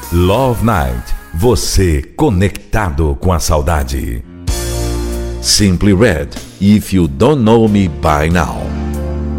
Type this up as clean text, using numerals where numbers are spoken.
Love Night, você conectado com a saudade. Simply Red, If You Don't Know Me By Now.